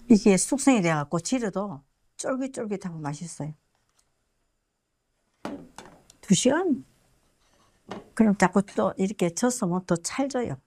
이게 숙성이 돼갖고 지려도 쫄깃쫄깃하고 맛있어요. 2시간? 그럼 자꾸 또 이렇게 졌으면 또 찰져요.